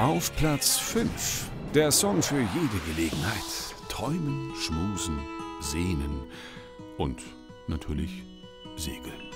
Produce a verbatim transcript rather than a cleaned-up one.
Auf Platz fünf. Der Song für jede Gelegenheit. Träumen, schmusen, sehnen und natürlich segeln.